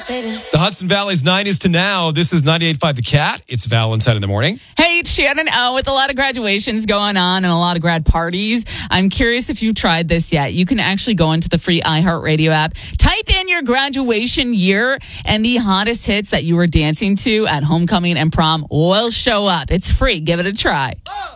The Hudson Valley's 90s to now. This is 98.5 The Cat. It's Valentine in the morning. Hey, it's Shannon O. With a lot of graduations going on and a lot of grad parties, I'm curious if you've tried this yet. You can actually go into the free iHeartRadio app, type in your graduation year, and the hottest hits that you were dancing to at homecoming and prom will show up. It's free. Give it a try.